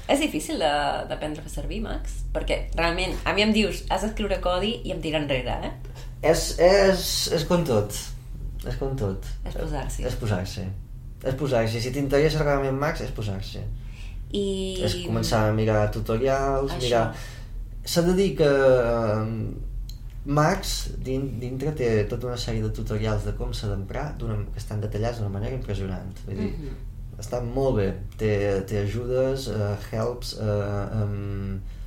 És difícil d'aprendre a fer servir, Max? Perquè realment, a mi em dius has d'escriure codi i em tira enrere, És com tot. És com tot. És posar-s'hi. És posar-s'hi. És posar-s'hi. Si t'interessa realment Max, és posar-s'hi. És començar a mirar tutorials, mirar... S'ha de dir que Max dintre té tota una sèrie de tutorials de com s'ha d'emprar que estan detallats d'una manera impressionant. Vull dir, està molt bé. Té ajudes, helps,